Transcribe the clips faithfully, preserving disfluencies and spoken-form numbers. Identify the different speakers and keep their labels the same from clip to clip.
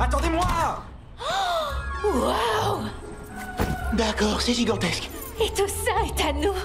Speaker 1: Attendez-moi!
Speaker 2: Waouh!
Speaker 1: D'accord, c'est gigantesque.
Speaker 2: Et tout ça est à nous.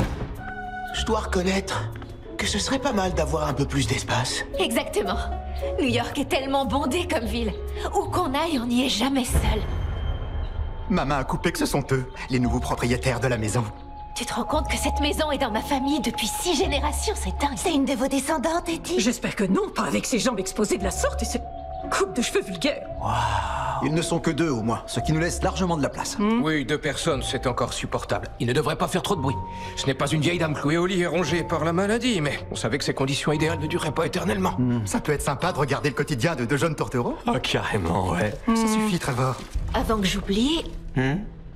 Speaker 1: Je dois reconnaître que ce serait pas mal d'avoir un peu plus d'espace.
Speaker 2: Exactement. New York est tellement bondée comme ville. Où qu'on aille, on n'y est jamais seul.
Speaker 3: Maman a coupé que ce sont eux, les nouveaux propriétaires de la maison.
Speaker 2: Tu te rends compte que cette maison est dans ma famille depuis six générations, c'est dingue.
Speaker 4: C'est une de vos descendantes, Eddie?
Speaker 5: J'espère que non, pas avec ses jambes exposées de la sorte et cette coupe de cheveux vulgaire.
Speaker 6: Ils ne sont que deux au moins, ce qui nous laisse largement de la place.
Speaker 7: Mmh. Oui, deux personnes, c'est encore supportable. Il ne devrait pas faire trop de bruit. Ce n'est pas une vieille dame clouée au lit et rongée par la maladie, mais on savait que ces conditions idéales ne dureraient pas éternellement.
Speaker 3: Mmh. Ça peut être sympa de regarder le quotidien de deux jeunes tourtereaux.
Speaker 8: Ah, carrément, ouais.
Speaker 3: Mmh. Ça suffit, Trevor.
Speaker 2: Avant que j'oublie...
Speaker 1: Mmh.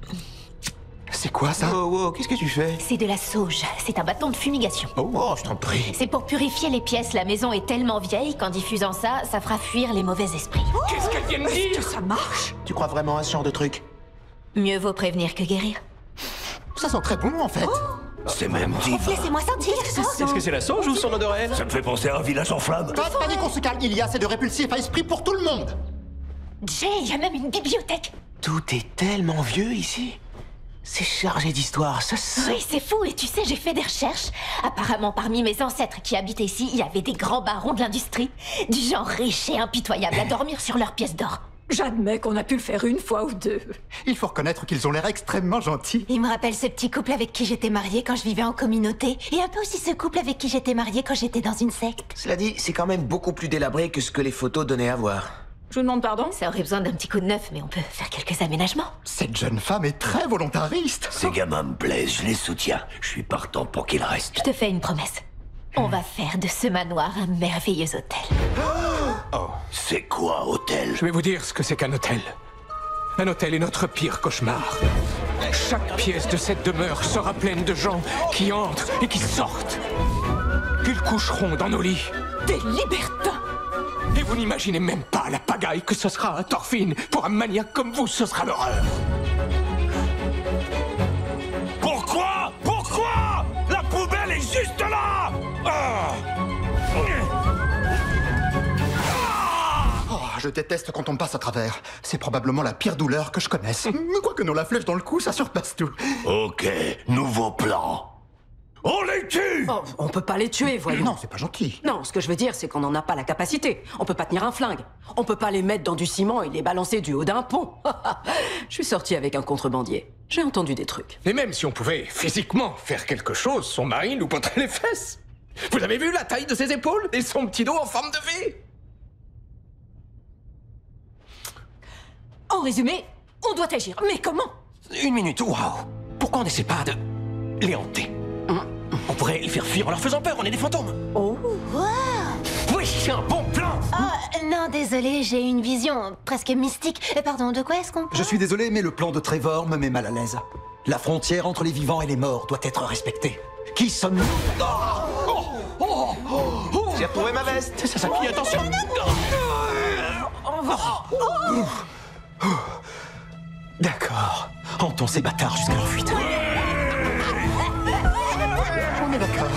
Speaker 3: C'est quoi ça?
Speaker 1: Oh, wow, qu'est-ce que tu fais?
Speaker 2: C'est de la sauge. C'est un bâton de fumigation.
Speaker 1: Oh, oh je t'en prie.
Speaker 2: C'est pour purifier les pièces. La maison est tellement vieille qu'en diffusant ça, ça fera fuir les mauvais esprits.
Speaker 7: Qu'est-ce qu'elle vient de dire?
Speaker 5: Est-ce que ça marche?
Speaker 1: Tu crois vraiment à ce genre de truc?
Speaker 2: Mieux vaut prévenir que guérir.
Speaker 3: Ça sent très bon, en fait.
Speaker 8: Oh, c'est même divin.
Speaker 4: Laissez-moi sentir.
Speaker 8: Est-ce que c'est la sauge ou son odorelle? Ça me fait penser à un village en flammes.
Speaker 3: Pas de panique, on se calme. Il y a assez de répulsifs à esprit pour tout le monde.
Speaker 2: Jay, il y a même une bibliothèque.
Speaker 1: Tout est tellement vieux ici. C'est chargé d'histoire, ça sent...
Speaker 2: Oui, c'est fou, et tu sais, j'ai fait des recherches. Apparemment, parmi mes ancêtres qui habitaient ici, il y avait des grands barons de l'industrie. Du genre riches et impitoyables à dormir sur leurs pièces d'or.
Speaker 5: J'admets qu'on a pu le faire une fois ou deux.
Speaker 3: Il faut reconnaître qu'ils ont l'air extrêmement gentils.
Speaker 4: Il me rappelle ce petit couple avec qui j'étais mariée quand je vivais en communauté. Et un peu aussi ce couple avec qui j'étais mariée quand j'étais dans une secte.
Speaker 1: Cela dit, c'est quand même beaucoup plus délabré que ce que les photos donnaient à voir.
Speaker 5: Je vous demande pardon?
Speaker 2: Ça aurait besoin d'un petit coup de neuf, mais on peut faire quelques aménagements.
Speaker 3: Cette jeune femme est très volontariste.
Speaker 8: Ces gamins me plaisent, je les soutiens. Je suis partant pour qu'ils restent.
Speaker 2: Je te fais une promesse. On va faire de ce manoir un merveilleux hôtel.
Speaker 8: Oh, c'est quoi, hôtel?
Speaker 7: Je vais vous dire ce que c'est qu'un hôtel. Un hôtel est notre pire cauchemar. Chaque pièce de cette demeure sera pleine de gens qui entrent et qui sortent. Ils coucheront dans nos lits.
Speaker 5: Des libertins!
Speaker 7: Et vous n'imaginez même pas la pagaille que ce sera à Thorfinn. Pour un maniaque comme vous, ce sera l'horreur.
Speaker 8: Pourquoi? Pourquoi? La poubelle est juste là! Ah!
Speaker 3: Oh, je déteste quand on me passe à travers. C'est probablement la pire douleur que je connaisse. Mais quoique non, la flèche dans le cou, ça surpasse tout.
Speaker 8: Ok, nouveau plan. On les tue!
Speaker 5: Oh, on peut pas les tuer, voyons.
Speaker 3: Non, c'est pas gentil.
Speaker 5: Non, ce que je veux dire, c'est qu'on n'en a pas la capacité. On peut pas tenir un flingue. On peut pas les mettre dans du ciment et les balancer du haut d'un pont. Je suis sorti avec un contrebandier. J'ai entendu des trucs.
Speaker 7: Et même si on pouvait physiquement faire quelque chose, son mari nous poterait les fesses. Vous avez vu la taille de ses épaules et son petit dos en forme de V?
Speaker 5: En résumé, on doit agir. Mais comment?
Speaker 8: Une minute, waouh! Pourquoi on n'essaie pas de les hanter? On pourrait les faire fuir en leur faisant peur, on est des fantômes.
Speaker 5: Oh!
Speaker 4: Wow.
Speaker 8: Oui, c'est un bon plan!
Speaker 4: Oh, non, désolé, j'ai une vision presque mystique. Euh, Pardon, de quoi est-ce qu'on parle?
Speaker 6: Je suis désolé, mais le plan de Trevor me met mal à l'aise. La frontière entre les vivants et les morts doit être respectée. Qui sommes-nous?
Speaker 1: Oh, oh, oh, j'ai retrouvé ma veste.
Speaker 8: Ça s'appuie, attention!
Speaker 6: D'accord. Hantons ces bâtards jusqu'à leur fuite.
Speaker 3: On est d'accord.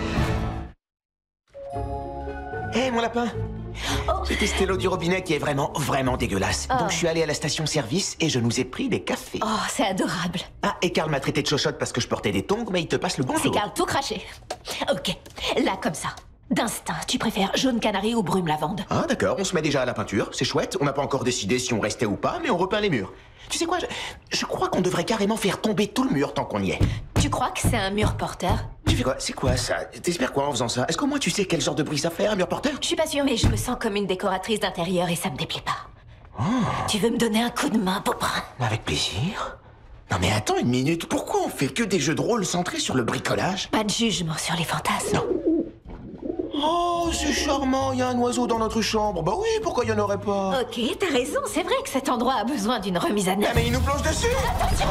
Speaker 1: Hé, hey, mon lapin. J'ai testé l'eau du robinet qui est vraiment, vraiment dégueulasse.
Speaker 2: Oh.
Speaker 1: Donc je suis allé à la station-service et je nous ai pris des cafés.
Speaker 2: Oh, c'est adorable.
Speaker 1: Ah, et Karl m'a traité de chochotte parce que je portais des tongs, mais il te passe le
Speaker 2: C'est
Speaker 1: bonjour.
Speaker 2: Karl tout craché. Ok, là comme ça. D'instinct, tu préfères jaune canari ou brume lavande?
Speaker 1: Ah, d'accord, on se met déjà à la peinture, c'est chouette. On n'a pas encore décidé si on restait ou pas, mais on repeint les murs. Tu sais quoi, je, je crois qu'on devrait carrément faire tomber tout le mur tant qu'on y est.
Speaker 2: Tu crois que c'est un mur porteur?
Speaker 1: Tu fais quoi? C'est quoi ça? T'espères quoi en faisant ça? Est-ce qu'au moins tu sais quel genre de bruit ça fait, un mur porteur?
Speaker 2: Je suis pas sûre, mais je me sens comme une décoratrice d'intérieur et ça me déplaît pas. Oh. Tu veux me donner un coup de main, beau brun?
Speaker 1: Avec plaisir. Non mais attends une minute, pourquoi on fait que des jeux de rôle centrés sur le bricolage?
Speaker 2: Pas de jugement sur les fantasmes.
Speaker 1: Non. Oh, c'est charmant, il y a un oiseau dans notre chambre. Bah oui, pourquoi il y en aurait pas?
Speaker 2: Ok, t'as raison, c'est vrai que cet endroit a besoin d'une remise à neuf.
Speaker 1: Ah mais il nous plonge dessus!
Speaker 2: Attention!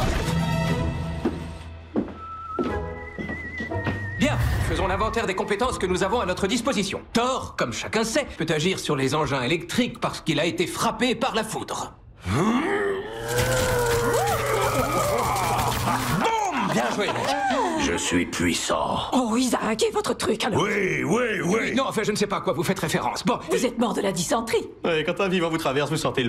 Speaker 7: Bien, faisons l'inventaire des compétences que nous avons à notre disposition. Thor, comme chacun sait, peut agir sur les engins électriques parce qu'il a été frappé par la foudre. Boum! Bien joué, mec.
Speaker 8: Je suis puissant.
Speaker 5: Oh, Isaac, et votre truc alors?
Speaker 8: Oui, oui, oui.
Speaker 7: Non, enfin, je ne sais pas à quoi vous faites référence. Bon,
Speaker 5: Vous êtes mort de la dysenterie.
Speaker 8: Ouais, quand un vivant vous traverse, vous sentez le